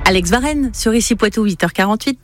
Alex Varenne sur Ici Poitou, 8h48.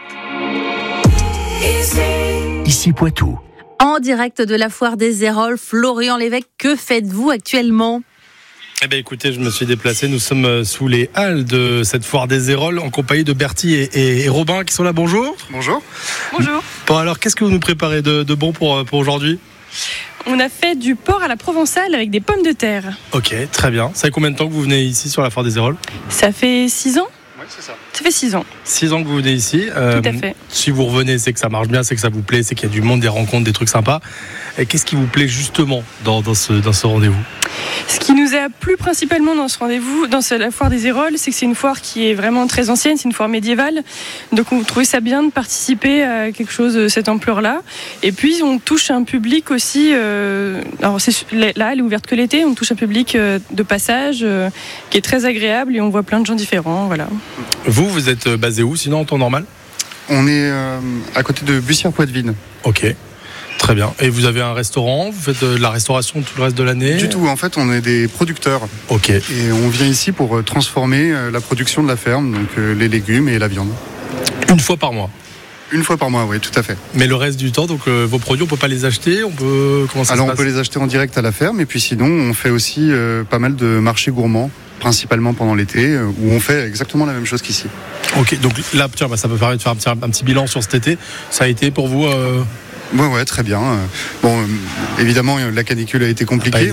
Ici Poitou. En direct de la foire des Héroles, Florian Lévesque, que faites-vous actuellement ? Eh bien écoutez, je me suis déplacé, nous sommes sous les halles de cette foire des Héroles en compagnie de Bertie et Robin qui sont là, bonjour. Bonjour. Bonjour. Bon alors, qu'est-ce que vous nous préparez de bon pour aujourd'hui ? On a fait du porc à la provençale avec des pommes de terre. Ok, très bien. Ça fait combien de temps que vous venez ici sur la foire des Héroles ? Ça fait 6 ans ? Oui, c'est ça. Ça fait 6 ans. 6 ans que vous venez ici. Tout à fait. Si vous revenez, c'est que ça marche bien, c'est que ça vous plaît, c'est qu'il y a du monde, des rencontres, des trucs sympas. Et qu'est-ce qui vous plaît justement dans ce rendez-vous ? Ce qui nous a plu principalement dans ce rendez-vous, la foire des Héroles, c'est que c'est une foire qui est vraiment très ancienne, c'est une foire médiévale. Donc on trouvait ça bien de participer à quelque chose de cette ampleur-là. Et puis on touche un public aussi, alors la halle est ouverte que l'été, on touche un public de passage qui est très agréable et on voit plein de gens différents. Voilà. Vous êtes basé où sinon en temps normal ? On est à côté de Bussière-Poitevine. Ok. Très bien. Et vous avez un restaurant ? Vous faites de la restauration tout le reste de l'année ? Du tout, en fait, on est des producteurs. Ok. Et on vient ici pour transformer la production de la ferme, donc les légumes et la viande. Une fois par mois ? Une fois par mois, oui, tout à fait. Mais le reste du temps, donc vos produits, on peut pas les acheter ? Comment ça se passe ? On peut les acheter en direct à la ferme, et puis sinon, on fait aussi pas mal de marchés gourmands, principalement pendant l'été, où on fait exactement la même chose qu'ici. Ok, donc là, tiens, ça peut permettre de faire un petit bilan sur cet été. Ça a été pour vous Ouais, très bien. Évidemment, la canicule a été compliquée,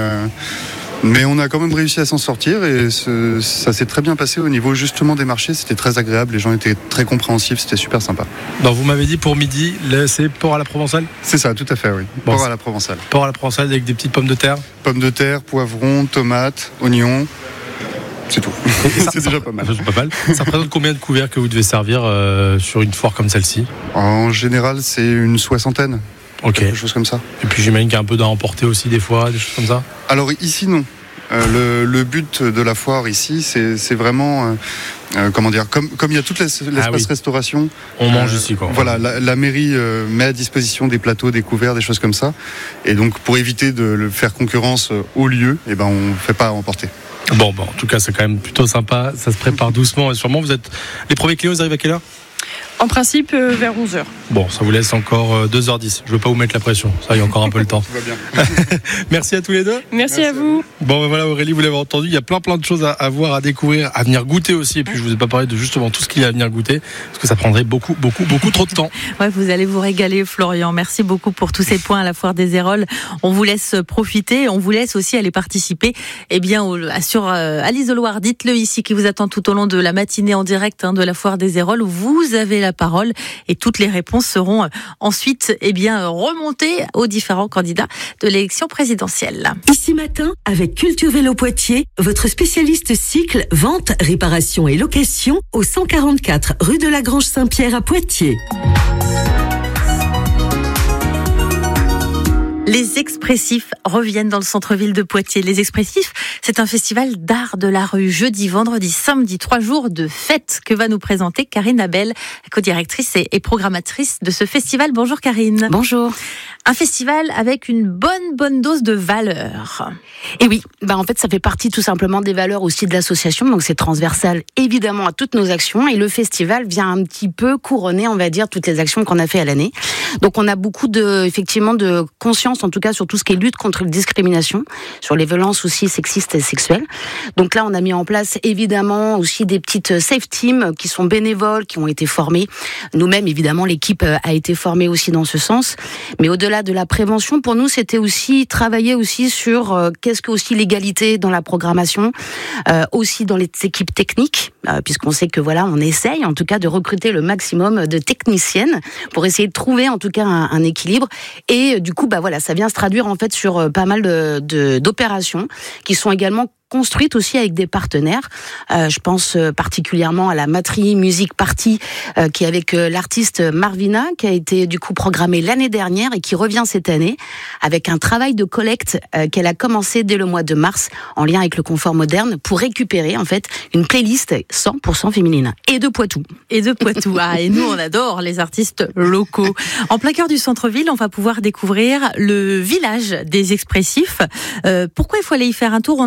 mais on a quand même réussi à s'en sortir et ça s'est très bien passé au niveau justement des marchés. C'était très agréable, les gens étaient très compréhensifs, c'était super sympa. Donc vous m'avez dit pour midi, c'est porc à la provençale ? C'est ça, tout à fait, oui. Porc à la provençale. Porc à la provençale avec des petites pommes de terre ? Pommes de terre, poivrons, tomates, oignons. C'est tout. C'est déjà pas mal. C'est pas mal. Ça représente combien de couverts que vous devez servir sur une foire comme celle-ci ? En général, c'est une 60aine. Ok. Quelque chose comme ça. Et puis j'imagine qu'il y a un peu d'à emporter aussi des fois, des choses comme ça ? Alors ici, non. Le but de la foire ici, c'est vraiment, comment dire, comme il y a toute l'espace restauration. On mange ici, quoi. Voilà, la mairie met à disposition des plateaux, des couverts, des choses comme ça. Et donc, pour éviter de le faire concurrence au lieu, on ne fait pas à emporter. Bon, en tout cas, c'est quand même plutôt sympa. Ça se prépare doucement et sûrement. Les premiers clients, ils arrivent à quelle heure ? En principe, vers 11h. Bon, ça vous laisse encore 2h10. Je veux pas vous mettre la pression. Ça, il y a encore un peu le temps. Tout va bien. Merci à tous les deux. Merci à vous. Bon, voilà, Aurélie, vous l'avez entendu. Il y a plein de choses à voir, à découvrir, à venir goûter aussi. Et puis, je vous ai pas parlé de justement tout ce qu'il y a à venir goûter. Parce que ça prendrait beaucoup trop de temps. Ouais, vous allez vous régaler, Florian. Merci beaucoup pour tous ces points à la foire des Héroles. On vous laisse profiter. On vous laisse aussi aller participer. Eh bien, à l'isoloir, dites-le ici, qui vous attend tout au long de la matinée en direct de la foire des Héroles, où vous avez la parole et toutes les réponses seront ensuite remontées aux différents candidats de l'élection présidentielle. Ici Matin, avec Culture Vélo Poitiers, votre spécialiste cycle, vente, réparation et location au 144 rue de la Grange Saint-Pierre à Poitiers. Les Expressifs reviennent dans le centre-ville de Poitiers. Les Expressifs, c'est un festival d'art de la rue. Jeudi, vendredi, samedi, 3 jours de fête que va nous présenter Karine Abel, co-directrice et programmatrice de ce festival. Bonjour Karine. Bonjour. Un festival avec une bonne dose de valeurs. Et oui, en fait, ça fait partie tout simplement des valeurs aussi de l'association. Donc c'est transversal évidemment à toutes nos actions. Et le festival vient un petit peu couronner, on va dire, toutes les actions qu'on a fait à l'année. Donc on a beaucoup effectivement de conscience, en tout cas, sur tout ce qui est lutte contre les discriminations, sur les violences aussi sexistes et sexuelles. Donc là, on a mis en place évidemment aussi des petites safe teams qui sont bénévoles, qui ont été formés. Nous-mêmes, évidemment, l'équipe a été formée aussi dans ce sens. Mais au-delà de la prévention, pour nous, c'était aussi travailler aussi sur qu'est-ce que aussi l'égalité dans la programmation, aussi dans les équipes techniques, puisqu'on sait que voilà, on essaye en tout cas de recruter le maximum de techniciennes pour essayer de trouver en tout cas un équilibre. Et du coup, voilà, ça vient se traduire en fait sur pas mal d'opérations qui sont également construite aussi avec des partenaires. Je pense particulièrement à la Matri Music Party qui est avec l'artiste Marvina, qui a été du coup programmée l'année dernière et qui revient cette année avec un travail de collecte qu'elle a commencé dès le mois de mars en lien avec le confort moderne pour récupérer en fait une playlist 100% féminine et de Poitou. Et de Poitou. Ah, et nous on adore les artistes locaux. En plein cœur du centre-ville, on va pouvoir découvrir le village des Expressifs. Pourquoi il faut aller y faire un tour? On a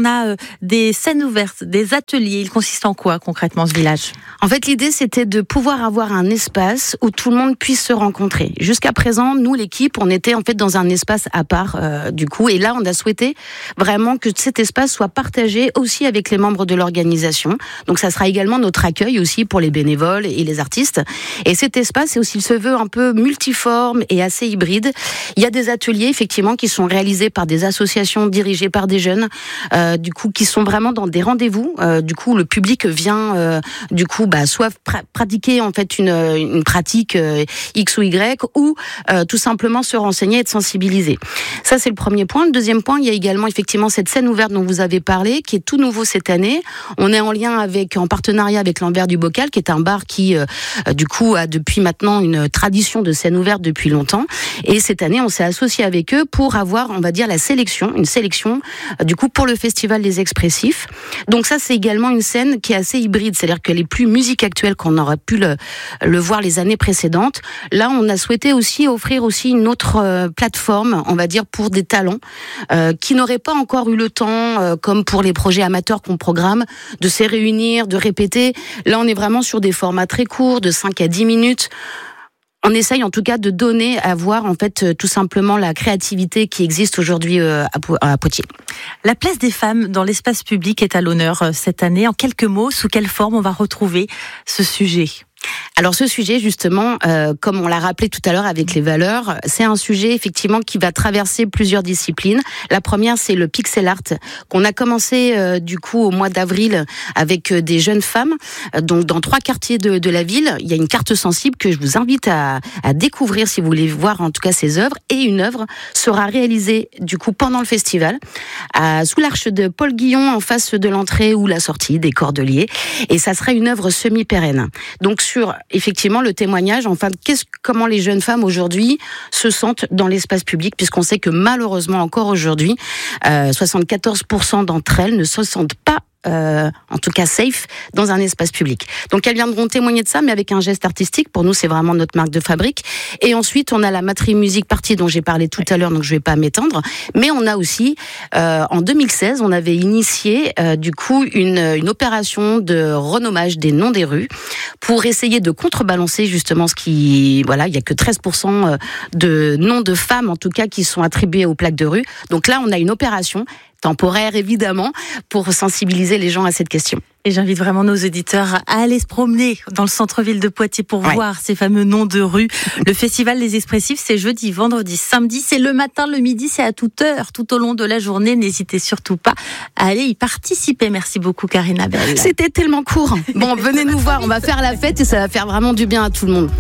des scènes ouvertes, des ateliers. Il consiste en quoi concrètement ce village ? En fait, l'idée, c'était de pouvoir avoir un espace où tout le monde puisse se rencontrer. Jusqu'à présent, nous, l'équipe, on était en fait dans un espace à part, du coup. Et là, on a souhaité vraiment que cet espace soit partagé aussi avec les membres de l'organisation. Donc, ça sera également notre accueil aussi pour les bénévoles et les artistes. Et cet espace, il se veut un peu multiforme et assez hybride. Il y a des ateliers, effectivement, qui sont réalisés par des associations dirigées par des jeunes, du coup, qui sont vraiment dans des rendez-vous. Du coup, le public vient, du coup, soit pratiquer en fait une pratique X ou Y, ou tout simplement se renseigner et être sensibilisé. Ça, c'est le premier point. Le deuxième point, il y a également effectivement cette scène ouverte dont vous avez parlé, qui est tout nouveau cette année. On est en lien en partenariat avec l'Envers du Bocal, qui est un bar qui, du coup, a depuis maintenant une tradition de scène ouverte depuis longtemps. Et cette année, on s'est associé avec eux pour avoir, on va dire, une sélection, du coup, pour le Festival des Expressifs. Donc ça, c'est également une scène qui est assez hybride, c'est-à-dire qu'elle est plus musique actuelle qu'on aurait pu le voir les années précédentes. Là, on a souhaité aussi offrir aussi une autre plateforme, on va dire, pour des talents qui n'auraient pas encore eu le temps, comme pour les projets amateurs qu'on programme, de se réunir, de répéter. Là, on est vraiment sur des formats très courts, de 5 à 10 minutes. On essaye en tout cas de donner à voir en fait tout simplement la créativité qui existe aujourd'hui à Poitiers. La place des femmes dans l'espace public est à l'honneur cette année. En quelques mots, sous quelle forme on va retrouver ce sujet ? Alors ce sujet justement, comme on l'a rappelé tout à l'heure avec les valeurs, c'est un sujet effectivement qui va traverser plusieurs disciplines. La première, c'est le pixel art qu'on a commencé du coup au mois d'avril avec des jeunes femmes. Donc dans 3 quartiers de la ville, il y a une carte sensible que je vous invite à découvrir si vous voulez voir en tout cas ces œuvres. Et une œuvre sera réalisée du coup pendant le festival sous l'arche de Paul Guillon en face de l'entrée ou la sortie des Cordeliers. Et ça sera une œuvre semi-pérenne. Donc sur effectivement le témoignage, enfin comment les jeunes femmes aujourd'hui se sentent dans l'espace public, puisqu'on sait que malheureusement encore aujourd'hui, 74% d'entre elles ne se sentent pas en tout cas safe dans un espace public. Donc elles viendront témoigner de ça, mais avec un geste artistique. Pour nous, c'est vraiment notre marque de fabrique. Et ensuite, on a la Matri Music Party dont j'ai parlé tout à l'heure, donc je vais pas m'étendre. Mais on a aussi, en 2016, on avait initié du coup une opération de renommage des noms des rues pour essayer de contrebalancer justement il y a que 13% de noms de femmes en tout cas qui sont attribués aux plaques de rue. Donc là, on a une opération temporaire évidemment pour sensibiliser les gens à cette question. Et j'invite vraiment nos auditeurs à aller se promener dans le centre-ville de Poitiers pour voir ces fameux noms de rue. Le Festival des Expressifs, c'est jeudi, vendredi, samedi, c'est le matin, le midi, c'est à toute heure, tout au long de la journée. N'hésitez surtout pas à aller y participer. Merci beaucoup Karine Abel. C'était tellement court. Bon, venez nous voir, on va faire la fête et ça va faire vraiment du bien à tout le monde.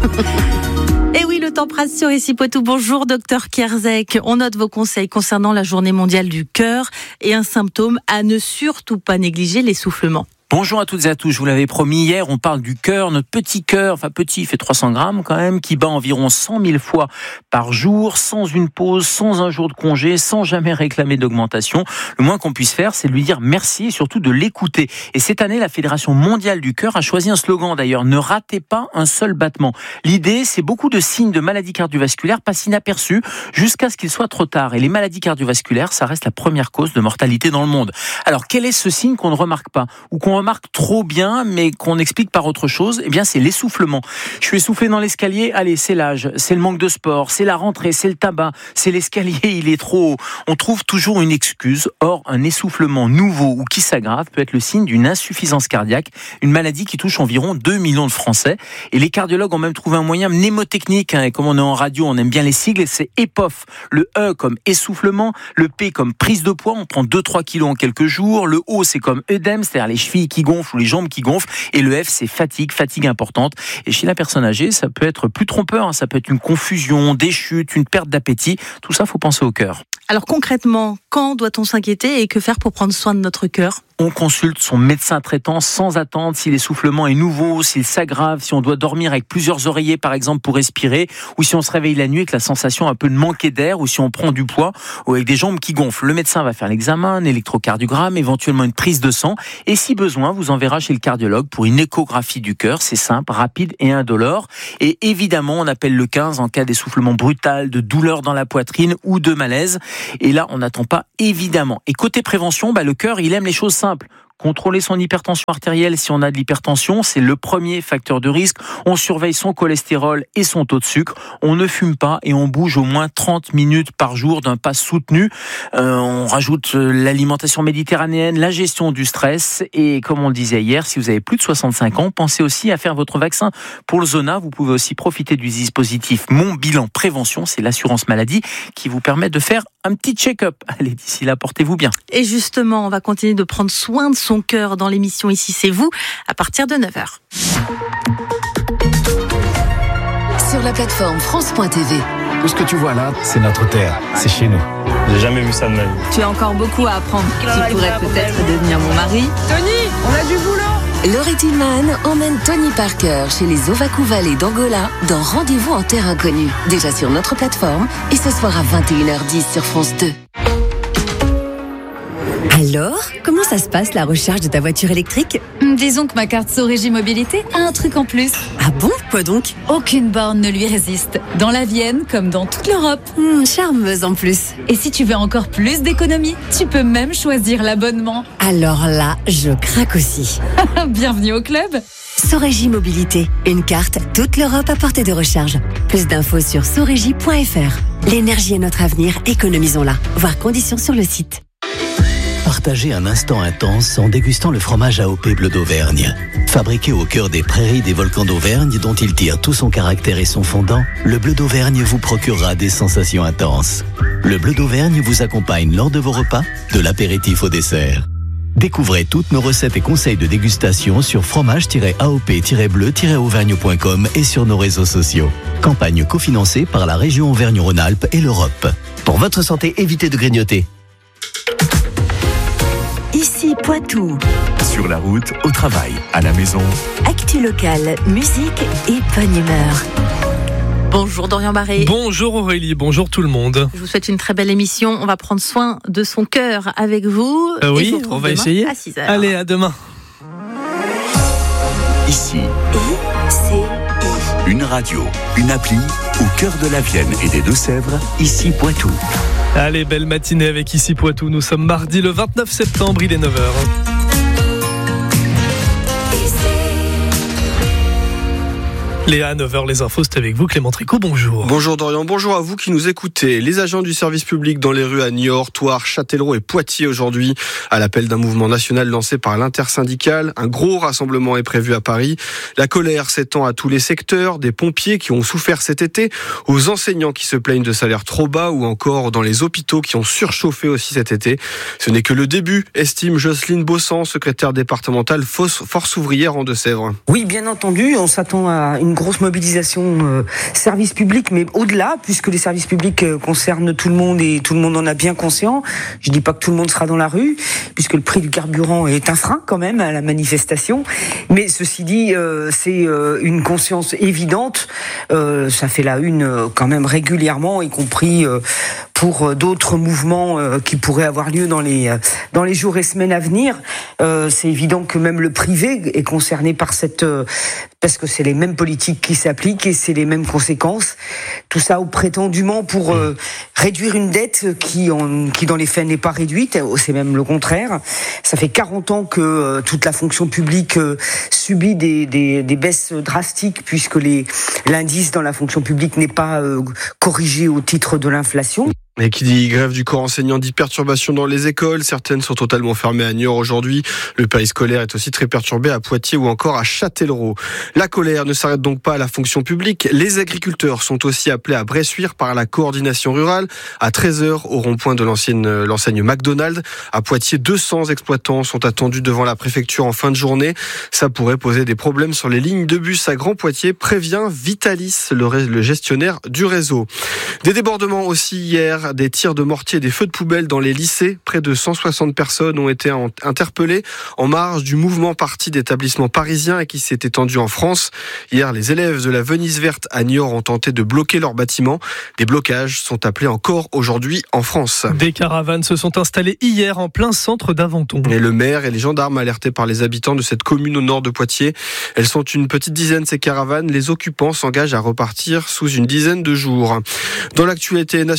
Et oui, le temps passe sur Ici Poitou. Bonjour, docteur Kierzek. On note vos conseils concernant la journée mondiale du cœur et un symptôme à ne surtout pas négliger, l'essoufflement. Bonjour à toutes et à tous, je vous l'avais promis hier, on parle du cœur, notre petit cœur, enfin petit, il fait 300 grammes quand même, qui bat environ 100 000 fois par jour, sans une pause, sans un jour de congé, sans jamais réclamer d'augmentation. Le moins qu'on puisse faire, c'est de lui dire merci et surtout de l'écouter. Et cette année, la Fédération mondiale du cœur a choisi un slogan d'ailleurs, ne ratez pas un seul battement. L'idée, c'est beaucoup de signes de maladies cardiovasculaires passent inaperçus jusqu'à ce qu'il soit trop tard. Et les maladies cardiovasculaires, ça reste la première cause de mortalité dans le monde. Alors, quel est ce signe qu'on ne remarque pas ou qu'on remarque trop bien, mais qu'on explique par autre chose? Eh bien, c'est l'essoufflement. Je suis essoufflé dans l'escalier. Allez, c'est l'âge, c'est le manque de sport, c'est la rentrée, c'est le tabac, c'est l'escalier, il est trop haut. On trouve toujours une excuse. Or, un essoufflement nouveau ou qui s'aggrave peut être le signe d'une insuffisance cardiaque, une maladie qui touche environ 2 millions de Français. Et les cardiologues ont même trouvé un moyen mnémotechnique. Et comme on est en radio, on aime bien les sigles. C'est EPOF. Le E comme essoufflement, le P comme prise de poids. On prend 2-3 kilos en quelques jours. Le O, c'est comme œdème, c'est-à-dire les chevilles qui gonflent ou les jambes qui gonflent. Et le F, c'est fatigue importante. Et chez la personne âgée, ça peut être plus trompeur. Ça peut être une confusion, des chutes, une perte d'appétit. Tout ça, faut penser au cœur. Alors concrètement, quand doit-on s'inquiéter et que faire pour prendre soin de notre cœur ? On consulte son médecin traitant sans attendre si l'essoufflement est nouveau, s'il s'aggrave, si on doit dormir avec plusieurs oreillers par exemple pour respirer, ou si on se réveille la nuit avec la sensation un peu de manquer d'air, ou si on prend du poids, ou avec des jambes qui gonflent. Le médecin va faire l'examen, un électrocardiogramme, éventuellement une prise de sang, et si besoin, vous enverra chez le cardiologue pour une échographie du cœur. C'est simple, rapide et indolore. Et évidemment, on appelle le 15 en cas d'essoufflement brutal, de douleur dans la poitrine ou de malaise. Et là, on n'attend pas, évidemment. Et côté prévention, le cœur, il aime les choses simples. Contrôler son hypertension artérielle si on a de l'hypertension, c'est le premier facteur de risque. On surveille son cholestérol et son taux de sucre. On ne fume pas et on bouge au moins 30 minutes par jour d'un pas soutenu. On rajoute l'alimentation méditerranéenne, la gestion du stress. Et comme on le disait hier, si vous avez plus de 65 ans, pensez aussi à faire votre vaccin pour le zona. Vous pouvez aussi profiter du dispositif Mon Bilan Prévention. C'est l'assurance maladie qui vous permet de faire un petit check-up. Allez, d'ici là, portez-vous bien. Et justement, on va continuer de prendre soin de son cœur dans l'émission Ici c'est vous, à partir de 9h. Sur la plateforme France.tv. Tout ce que tu vois là, c'est notre terre, c'est chez nous. J'ai jamais vu ça de ma vie. Tu as encore beaucoup à apprendre. Tu pourrais peut-être devenir mon mari. Tony, on a du boulot. Laurie Tillman emmène Tony Parker chez les Ovaku Valley d'Angola dans Rendez-vous en terre inconnue. Déjà sur notre plateforme et ce soir à 21h10 sur France 2. Alors, comment ça se passe la recharge de ta voiture électrique ? Disons que ma carte Sorégie Mobilité a un truc en plus. Ah bon ? Quoi donc ? Aucune borne ne lui résiste. Dans la Vienne, comme dans toute l'Europe. Charmeuse en plus. Et si tu veux encore plus d'économie, tu peux même choisir l'abonnement. Alors là, je craque aussi. Bienvenue au club. Sorégie Mobilité, une carte toute l'Europe à portée de recharge. Plus d'infos sur sorégie.fr. L'énergie est notre avenir, économisons-la. Voir conditions sur le site. Partagez un instant intense en dégustant le fromage AOP Bleu d'Auvergne. Fabriqué au cœur des prairies des volcans d'Auvergne dont il tire tout son caractère et son fondant, le Bleu d'Auvergne vous procurera des sensations intenses. Le Bleu d'Auvergne vous accompagne lors de vos repas, de l'apéritif au dessert. Découvrez toutes nos recettes et conseils de dégustation sur fromage-aop-bleu-auvergne.com et sur nos réseaux sociaux. Campagne cofinancée par la région Auvergne-Rhône-Alpes et l'Europe. Pour votre santé, évitez de grignoter. Ici Poitou. Sur la route, au travail, à la maison. Actu locale, musique et bonne humeur. Bonjour Dorian Barré. Bonjour Aurélie, bonjour tout le monde. Je vous souhaite une très belle émission. On va prendre soin de son cœur avec vous. Oui, on va essayer. À 6h. Allez, à demain. Ici. Une radio, une appli, au cœur de la Vienne et des Deux-Sèvres, ici Poitou. Allez, belle matinée avec Ici Poitou. Nous sommes mardi le 29 septembre, il est 9h. Léa, 9h, les infos, c'est avec vous, Clément Tricot, bonjour. Bonjour Dorian, bonjour à vous qui nous écoutez. Les agents du service public dans les rues à Niort, Thouars, Châtellerault et Poitiers aujourd'hui, à l'appel d'un mouvement national lancé par l'intersyndicale. Un gros rassemblement est prévu à Paris. La colère s'étend à tous les secteurs, des pompiers qui ont souffert cet été, aux enseignants qui se plaignent de salaires trop bas ou encore dans les hôpitaux qui ont surchauffé aussi cet été. Ce n'est que le début, estime Jocelyne Bossan, secrétaire départementale Force ouvrière en Deux-Sèvres. Oui, bien entendu, on s'attend à une grosse mobilisation service public, mais au-delà, puisque les services publics concernent tout le monde et tout le monde en a bien conscience. Je dis pas que tout le monde sera dans la rue, puisque le prix du carburant est un frein quand même à la manifestation. Mais ceci dit, c'est une conscience évidente. Ça fait la une quand même régulièrement, y compris pour d'autres mouvements qui pourraient avoir lieu dans les jours et semaines à venir. C'est évident que même le privé est concerné par parce que c'est les mêmes politiques qui s'appliquent et c'est les mêmes conséquences. Tout ça prétendument pour réduire une dette qui dans les faits n'est pas réduite, c'est même le contraire. Ça fait 40 ans que toute la fonction publique subit des baisses drastiques puisque l'indice dans la fonction publique n'est pas corrigé au titre de l'inflation. Et qui dit grève du corps enseignant dit perturbation dans les écoles. Certaines sont totalement fermées à Niort aujourd'hui. Le périscolaire est aussi très perturbé à Poitiers ou encore à Châtellerault. La colère ne s'arrête donc pas à la fonction publique. Les agriculteurs sont aussi appelés à bressuire par la coordination rurale. À 13h, au rond-point de l'enseigne McDonald's. À Poitiers, 200 exploitants sont attendus devant la préfecture en fin de journée. Ça pourrait poser des problèmes sur les lignes de bus à Grand Poitiers, prévient Vitalis, le gestionnaire du réseau. Des débordements aussi hier. Des tirs de mortier et des feux de poubelle dans les lycées. Près de 160 personnes ont été interpellées en marge du mouvement parti d'établissements parisiens et qui s'est étendu en France. Hier, les élèves de la Venise verte à Niort ont tenté de bloquer leur bâtiment. Des blocages sont appelés encore aujourd'hui en France. Des caravanes se sont installées hier en plein centre d'Aventon. Et le maire et les gendarmes alertés par les habitants de cette commune au nord de Poitiers. Elles sont une petite dizaine, ces caravanes. Les occupants s'engagent à repartir sous une dizaine de jours. Dans l'actualité nationale,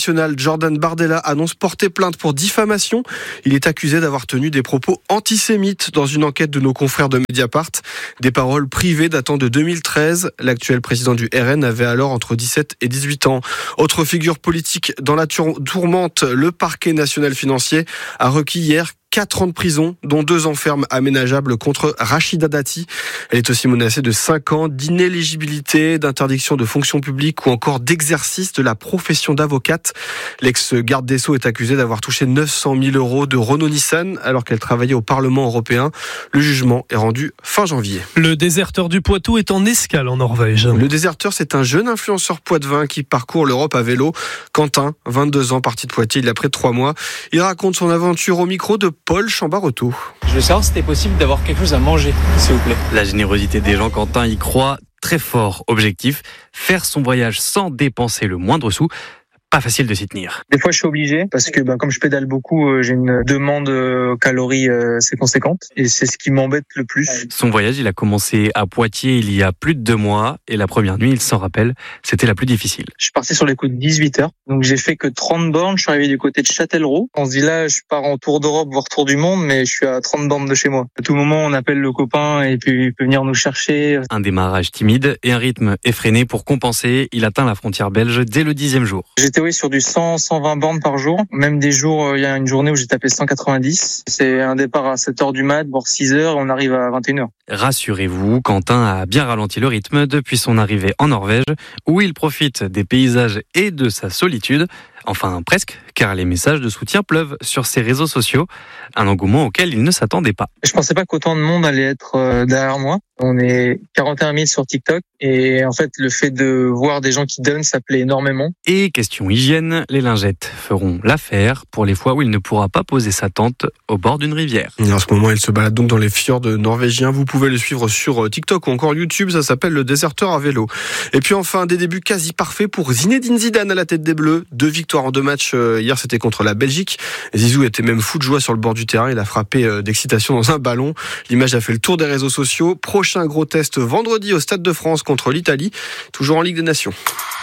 Jordan Bardella annonce porter plainte pour diffamation. Il est accusé d'avoir tenu des propos antisémites dans une enquête de nos confrères de Mediapart. Des paroles privées datant de 2013. L'actuel président du RN avait alors entre 17 et 18 ans. Autre figure politique dans la tourmente, le parquet national financier a requis hier 4 ans de prison, dont 2 ans ferme aménageables contre Rachida Dati. Elle est aussi menacée de 5 ans d'inéligibilité, d'interdiction de fonction publique ou encore d'exercice de la profession d'avocate. L'ex-garde des Sceaux est accusée d'avoir touché 900 000 euros de Renault-Nissan alors qu'elle travaillait au Parlement européen. Le jugement est rendu fin janvier. Le déserteur du Poitou est en escale en Norvège. Le déserteur, c'est un jeune influenceur poitevin qui parcourt l'Europe à vélo. Quentin, 22 ans, parti de Poitiers il y a près de 3 mois. Il raconte son aventure au micro de Paul Chambareto. Je voulais savoir si c'était possible d'avoir quelque chose à manger, s'il vous plaît. La générosité des gens, Quentin y croit très fort. Objectif, faire son voyage sans dépenser le moindre sou. Pas facile de s'y tenir. Des fois, je suis obligé parce que comme je pédale beaucoup, j'ai une demande calories assez conséquente et c'est ce qui m'embête le plus. Son voyage, il a commencé à Poitiers il y a plus de 2 mois et la première nuit, il s'en rappelle, c'était la plus difficile. Je suis parti sur les coups de 18h, donc j'ai fait que 30 bornes. Je suis arrivé du côté de Châtellerault. On se dit là, je pars en tour d'Europe, voire tour du monde, mais je suis à 30 bornes de chez moi. À tout moment, on appelle le copain et puis il peut venir nous chercher. Un démarrage timide et un rythme effréné pour compenser. Il atteint la frontière belge dès le 10e jour. J'étais sur du 100-120 bornes par jour. Même des jours, il y a une journée où j'ai tapé 190. C'est un départ à 7h du mat, voire 6h, on arrive à 21h. Rassurez-vous, Quentin a bien ralenti le rythme depuis son arrivée en Norvège, où il profite des paysages et de sa solitude. Enfin, presque, car les messages de soutien pleuvent sur ses réseaux sociaux. Un engouement auquel il ne s'attendait pas. Je pensais pas qu'autant de monde allait être derrière moi. On est 41 000 sur TikTok et en fait, le fait de voir des gens qui donnent, ça plaît énormément. Et question hygiène, les lingettes feront l'affaire pour les fois où il ne pourra pas poser sa tente au bord d'une rivière. Et en ce moment, il se balade donc dans les fjords norvégiens. Vous pouvez le suivre sur TikTok ou encore YouTube. Ça s'appelle le déserteur à vélo. Et puis enfin, des débuts quasi parfaits pour Zinedine Zidane à la tête des Bleus. 2 victoires en 2 matchs. Hier, c'était contre la Belgique. Zizou était même fou de joie sur le bord du terrain. Il a frappé d'excitation dans un ballon. L'image a fait le tour des réseaux sociaux. Prochain gros test vendredi au Stade de France contre l'Italie, toujours en Ligue des Nations.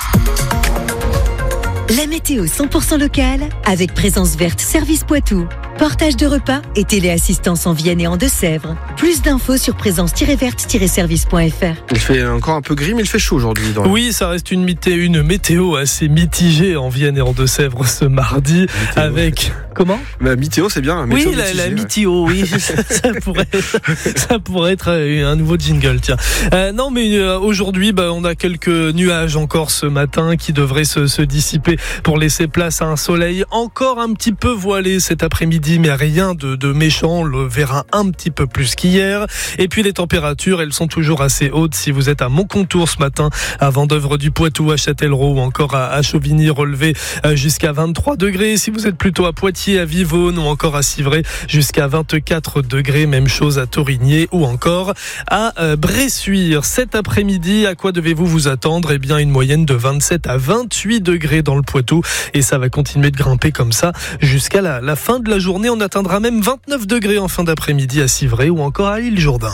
La météo 100% locale avec Présence Verte Service Poitou. Portage de repas et téléassistance en Vienne et en Deux-Sèvres. Plus d'infos sur présence-verte-service.fr. Il fait encore un peu gris, mais il fait chaud aujourd'hui. Oui, ça reste une météo assez mitigée en Vienne et en Deux-Sèvres ce mardi. Météo. Avec... Comment ? Météo, c'est bien. Oui, la météo, oui. ça pourrait être un nouveau jingle, tiens. Non, mais aujourd'hui, on a quelques nuages encore ce matin qui devraient se dissiper pour laisser place à un soleil encore un petit peu voilé cet après-midi, mais rien de méchant. On le verra un petit peu plus qu'hier. Et puis les températures, elles sont toujours assez hautes. Si vous êtes à Montcontour ce matin, à Vendeuvre du Poitou, à Châtellerault ou encore à Chauvigny, relevé jusqu'à 23 degrés. Si vous êtes plutôt à Poitiers, à Vivonne ou encore à Civray, jusqu'à 24 degrés. Même chose à Torigné ou encore à Bressuire. Cet après-midi, à quoi devez-vous vous attendre ? Eh bien, une moyenne de 27 à 28 degrés dans le Poitou. Et ça va continuer de grimper comme ça jusqu'à la fin de la journée. On atteindra même 29 degrés en fin d'après-midi à Civray ou encore à l'île Jourdain.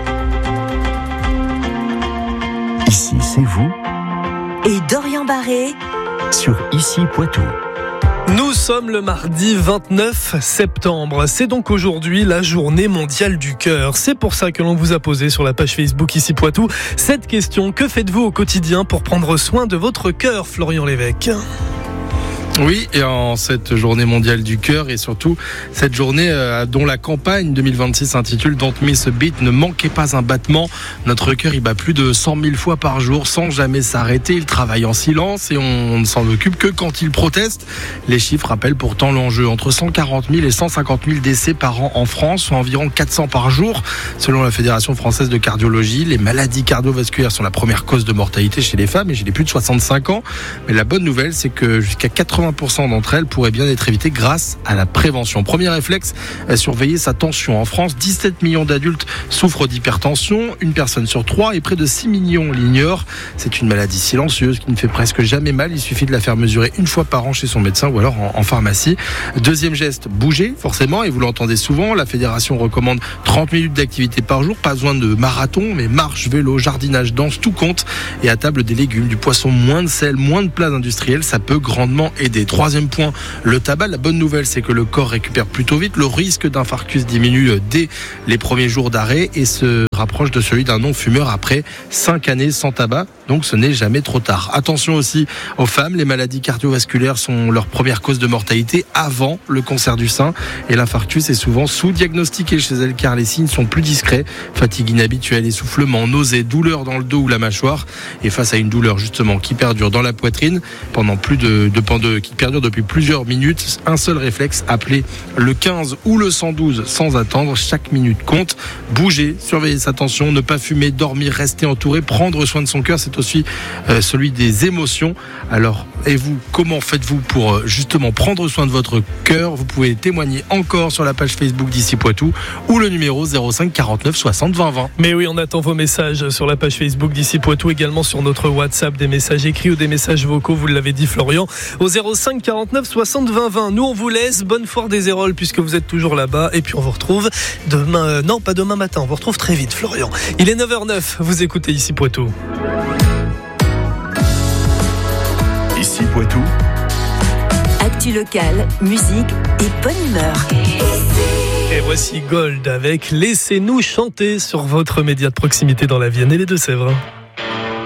Ici, c'est vous. Et Dorian Barré Sur Ici Poitou. Nous sommes le mardi 29 septembre. C'est donc aujourd'hui la journée mondiale du cœur. C'est pour ça que l'on vous a posé sur la page Facebook Ici Poitou cette question. Que faites-vous au quotidien pour prendre soin de votre cœur, Florian Lévesque ? Oui, et en cette journée mondiale du cœur et surtout cette journée dont la campagne 2026 s'intitule Don't Miss a Beat, ne manquez pas un battement. Notre cœur, il bat plus de 100 000 fois par jour sans jamais s'arrêter. Il travaille en silence et on ne s'en occupe que quand il proteste. Les chiffres rappellent pourtant l'enjeu. Entre 140 000 et 150 000 décès par an en France, soit environ 400 par jour. Selon la Fédération française de cardiologie, les maladies cardiovasculaires sont la première cause de mortalité chez les femmes et chez les plus de 65 ans. Mais la bonne nouvelle, c'est que jusqu'à 80% d'entre elles pourraient bien être évitées grâce à la prévention. Premier réflexe, surveiller sa tension. En France, 17 millions d'adultes souffrent d'hypertension, une personne sur 3 et près de 6 millions l'ignorent. C'est une maladie silencieuse qui ne fait presque jamais mal. Il suffit de la faire mesurer une fois par an chez son médecin ou alors en pharmacie. Deuxième geste, bouger forcément, et vous l'entendez souvent. La fédération recommande 30 minutes d'activité par jour. Pas besoin de marathon, mais marche, vélo, jardinage, danse, tout compte. Et à table, des légumes, du poisson, moins de sel, moins de plats industriels, ça peut grandement aider. aider. Troisième point, le tabac. La bonne nouvelle, c'est que le corps récupère plutôt vite. Le risque d'infarctus diminue dès les premiers jours d'arrêt et se rapproche de celui d'un non-fumeur après 5 années sans tabac. Donc ce n'est jamais trop tard. Attention aussi aux femmes, les maladies cardiovasculaires sont leur première cause de mortalité avant le cancer du sein et l'infarctus est souvent sous-diagnostiqué chez elles car les signes sont plus discrets, fatigue inhabituelle, essoufflement, nausées, douleurs dans le dos ou la mâchoire et face à une douleur justement qui perdure dans la poitrine qui perdure depuis plusieurs minutes, un seul réflexe, appeler le 15 ou le 112 sans attendre, chaque minute compte, bouger, surveiller sa tension, ne pas fumer, dormir, rester entouré, prendre soin de son cœur, c'est aussi celui des émotions. Alors, et vous, comment faites-vous pour justement prendre soin de votre cœur? Vous pouvez témoigner encore sur la page Facebook d'Ici Poitou ou le numéro 05 49 60 20 20. Mais oui, on attend vos messages sur la page Facebook d'Ici Poitou, également sur notre WhatsApp, des messages écrits ou des messages vocaux, vous l'avez dit Florian, au 05 49 60 20 20. Nous on vous laisse, bonne foire des Héroles puisque vous êtes toujours là-bas et puis on vous retrouve demain, non pas demain matin, on vous retrouve très vite Florian. Il est 9h09, vous écoutez Ici Poitou. Ici Poitou. Actu locale, musique et bonne humeur. Et voici Gold avec Laissez-nous chanter sur votre média de proximité dans la Vienne et les Deux-Sèvres.